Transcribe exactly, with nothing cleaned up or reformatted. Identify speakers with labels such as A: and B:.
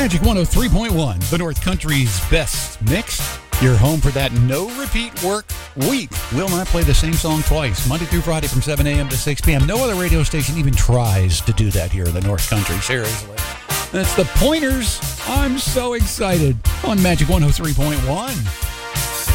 A: Magic one oh three point one, the North Country's best mix. Your home for that no-repeat work week. Will not play the same song twice, Monday through Friday from seven a.m. to six p.m. No other radio station even tries to do that here in the North Country, seriously. That's the Pointers. I'm so excited on Magic one oh three point one.